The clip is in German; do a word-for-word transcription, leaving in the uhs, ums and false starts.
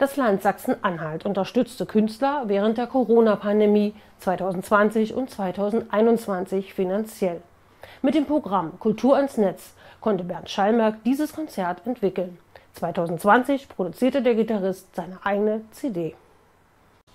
Das Land Sachsen-Anhalt unterstützte Künstler während der Corona-Pandemie zweitausendzwanzig und zweitausendeinundzwanzig finanziell. Mit dem Programm Kultur ans Netz konnte Bernd Schallmerk dieses Konzert entwickeln. zweitausendzwanzig produzierte der Gitarrist seine eigene C D.